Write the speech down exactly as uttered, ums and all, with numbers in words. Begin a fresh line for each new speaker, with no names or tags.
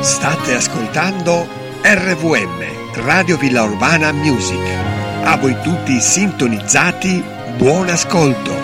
State ascoltando R V M, Radio Villa Urbana Music. A voi tutti sintonizzati, buon ascolto.